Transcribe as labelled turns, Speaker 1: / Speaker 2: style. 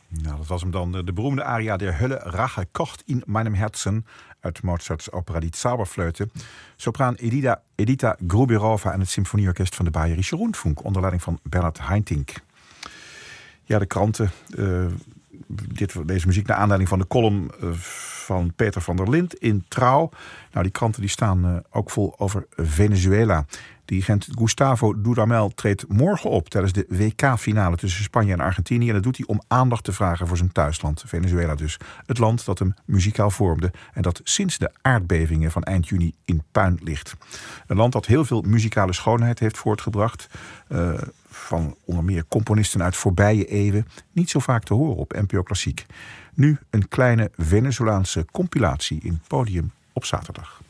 Speaker 1: Nou, dat was hem dan. De beroemde aria Der Hölle Rache kocht in meinem Herzen uit Mozarts opera Die Zauberflöte. Sopraan Edita Gruberova en het Symfonieorkest van de Bayerische Rundfunk onder leiding van Bernhard Haitink. Ja, de kranten. Deze muziek naar aanleiding van de column van Peter van der Lind in Trouw. Nou, die kranten die staan ook vol over Venezuela. Dirigent Gustavo Dudamel treedt morgen op tijdens de WK-finale tussen Spanje en Argentinië. En dat doet hij om aandacht te vragen voor zijn thuisland, Venezuela dus. Het land dat hem muzikaal vormde en dat sinds de aardbevingen van eind juni in puin ligt. Een land dat heel veel muzikale schoonheid heeft voortgebracht. Van onder meer componisten uit voorbije eeuwen. Niet zo vaak te horen op NPO Klassiek. Nu een kleine Venezolaanse compilatie in Podium op zaterdag.